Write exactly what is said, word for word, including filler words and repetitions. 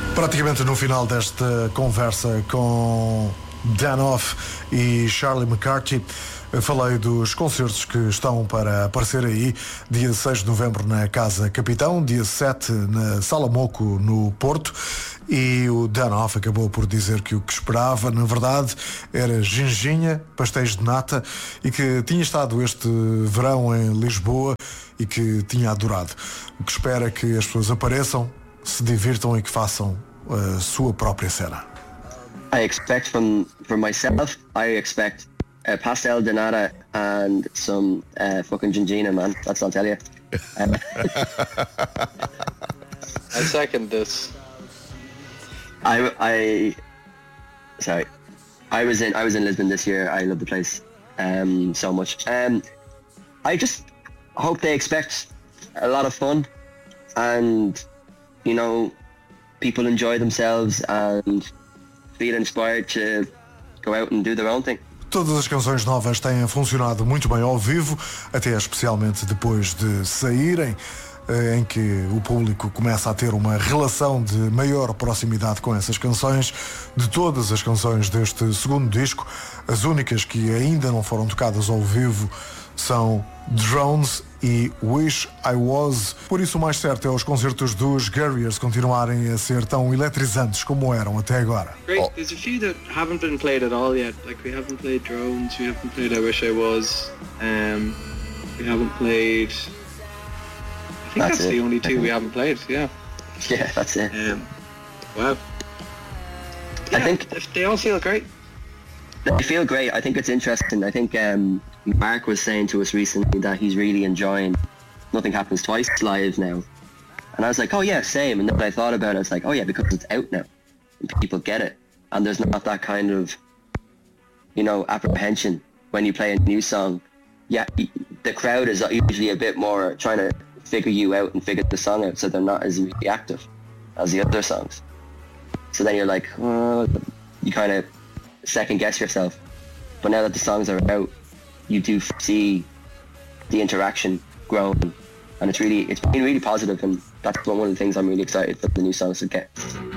Praticamente no final desta conversa com Dan Off e Charlie McCarthy, falei dos concertos que estão para aparecer aí, dia seis de novembro na Casa Capitão, dia sete na Sala Moco no Porto, e o Dan Off acabou por dizer que o que esperava, na verdade, era ginginha, pastéis de nata, e que tinha estado este verão em Lisboa e que tinha adorado. O que espera é que as pessoas apareçam, se divirtam e que façam a sua própria cena. I expect from from myself, I expect a pastel de nata and some uh, fucking gingina, man. That's what I'll tell you. Um, I second this. I I sorry, I was in I was in Lisbon this year. I love the place um so much. Um, I just hope they expect a lot of fun, and you know, people enjoy themselves and feel inspired to go out and do their own thing. Todas as canções novas têm funcionado muito bem ao vivo, até especialmente depois de saírem, em que o público começa a ter uma relação de maior proximidade com essas canções. De todas as canções deste segundo disco, as únicas que ainda não foram tocadas ao vivo são Drones e Wish I Was. Por isso o mais certo é os concertos dos Garriers continuarem a ser tão eletrizantes como eram até agora. Great. There's a few that haven't been played at all yet. Like we haven't played Drones, we haven't played I Wish I Was, um, we haven't played. I think that's, that's the only two we haven't played. Yeah. Yeah, that's it. Um, wow. Yeah, I think they all feel great. They feel great. I think it's interesting. I think um, Mark was saying to us recently that he's really enjoying Nothing Happens Twice live now. And I was like, oh yeah, same. And then I thought about it, I was like, oh yeah, because it's out now. And people get it. And there's not that kind of, you know, apprehension when you play a new song. Yeah, the crowd is usually a bit more trying to figure you out and figure the song out, so they're not as reactive as the other songs. So then you're like, oh, you kind of second guess yourself. But now that the songs are out, you do see the interaction growing, and it's really it's been really positive, and that's one of the things I'm really excited for the new songs to get.